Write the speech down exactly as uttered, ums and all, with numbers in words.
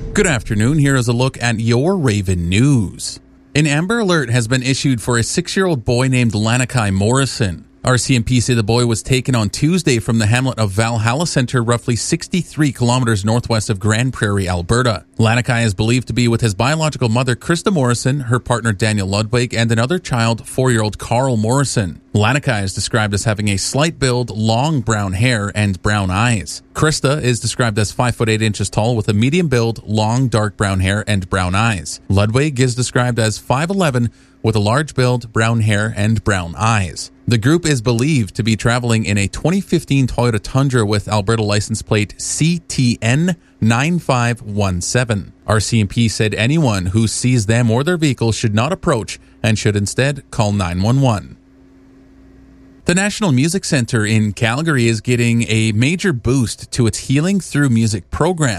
Good afternoon. Here is a look at your Raven News. An Amber Alert has been issued for a six-year-old boy named Lanakai Morrison. R C M P say the boy was taken on Tuesday from the hamlet of Valhalla Center, roughly sixty-three kilometers northwest of Grand Prairie, Alberta. Lanakai is believed to be with his biological mother, Krista Morrison, her partner, Daniel Ludwig, and another child, four-year-old Carl Morrison. Lanakai is described as having a slight build, long brown hair, and brown eyes. Krista is described as five foot eight inches tall with a medium build, long dark brown hair, and brown eyes. Ludwig is described as five eleven with a large build, brown hair, and brown eyes. The group is believed to be traveling in a twenty fifteen Toyota Tundra with Alberta license plate C T N nine five one seven. R C M P said anyone who sees them or their vehicle should not approach and should instead call nine one one. The National Music Centre in Calgary is getting a major boost to its Healing Through Music program.